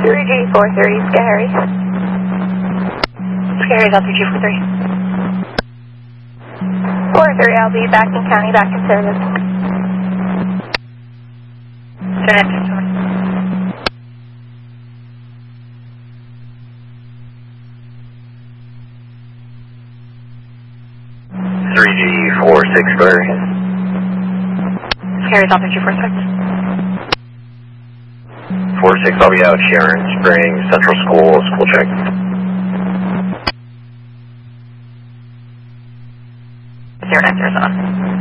3G430, Scary. Scary's on 3G43. 43, I'll be back in county, back in service. Three G46 Scary. Scary's on 3G46. 46, I'll be out Sharon Springs Central School check.